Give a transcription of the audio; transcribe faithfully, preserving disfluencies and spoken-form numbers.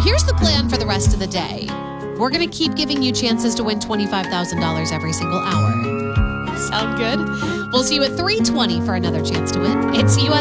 here's the plan for the rest of the day. We're going to keep giving you chances to win twenty-five thousand dollars every single hour. Sound good? We'll see you at three twenty for another chance to win. It's U S